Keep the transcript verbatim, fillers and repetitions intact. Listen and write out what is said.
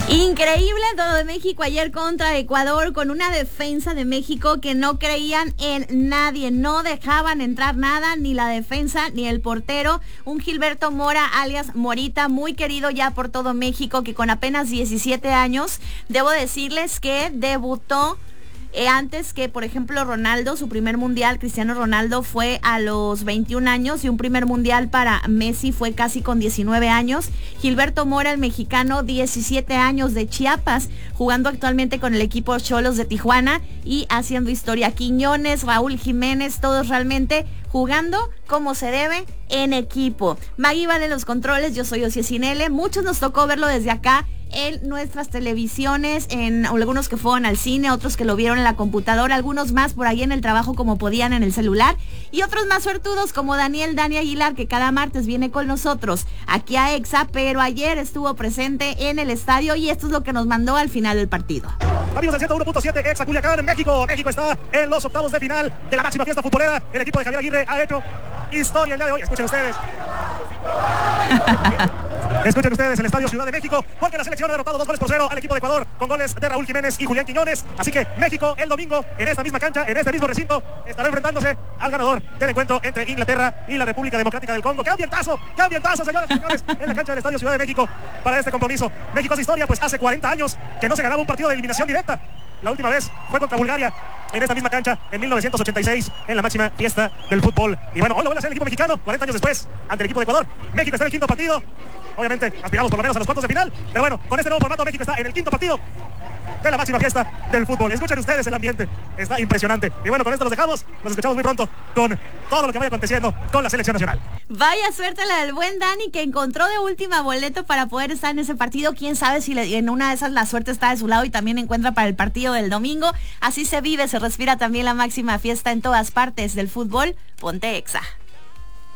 Increíble todo de México ayer contra Ecuador, con una defensa de México que no creían en nadie, no dejaban entrar nada, ni la defensa ni el portero. Un Gilberto Mora alias Morita, muy querido ya por todo México, que con apenas diecisiete años, debo decirles que debutó Eh, antes que, por ejemplo, Ronaldo. Su primer mundial, Cristiano Ronaldo, fue a los veintiún años, y un primer mundial para Messi fue casi con diecinueve años. Gilberto Mora, el mexicano, diecisiete años, de Chiapas, jugando actualmente con el equipo Xolos de Tijuana y haciendo historia. Quiñones, Raúl Jiménez, todos realmente jugando como se debe en equipo. Maggie Vale en los controles, yo soy Ocie Cinele. Muchos nos tocó verlo desde acá en nuestras televisiones, en algunos que fueron al cine, otros que lo vieron en la computadora, algunos más por ahí en el trabajo como podían en el celular, y otros más suertudos como Daniel Dani Aguilar, que cada martes viene con nosotros aquí a Exa, pero ayer estuvo presente en el estadio, y esto es lo que nos mandó al final del partido. Amigos del ciento uno punto siete, Exa Culiacán, México. México está en los octavos de final de la máxima fiesta futbolera. El equipo de Javier Aguirre ha hecho historia el día de hoy. Escuchen ustedes. Escuchen ustedes el Estadio Ciudad de México, porque la selección ha derrotado dos goles por cero al equipo de Ecuador, con goles de Raúl Jiménez y Julián Quiñones. Así que México el domingo, en esta misma cancha, en este mismo recinto, estará enfrentándose al ganador del encuentro entre Inglaterra y la República Democrática del Congo. ¡Qué ambientazo! ¡Qué ambientazo, señoras y señores! En la cancha del Estadio Ciudad de México para este compromiso. México hace historia, pues hace cuarenta años que no se ganaba un partido de eliminación directa. La última vez fue contra Bulgaria, en esta misma cancha, en mil novecientos ochenta y seis, en la máxima fiesta del fútbol. Y bueno, hoy lo vuelve a hacer el equipo mexicano, cuarenta años después, ante el equipo de Ecuador. México está en el quinto partido. Obviamente, aspiramos por lo menos a los cuartos de final. Pero bueno, con este nuevo formato, México está en el quinto partido de la máxima fiesta del fútbol. Escuchen ustedes el ambiente, está impresionante. Y bueno, con esto los dejamos, nos escuchamos muy pronto con todo lo que vaya aconteciendo con la selección nacional. Vaya suerte la del buen Dani, que encontró de última boleto para poder estar en ese partido. Quién sabe si le, en una de esas la suerte está de su lado y también encuentra para el partido del domingo. Así se vive, se respira también la máxima fiesta en todas partes del fútbol. Ponte Exa.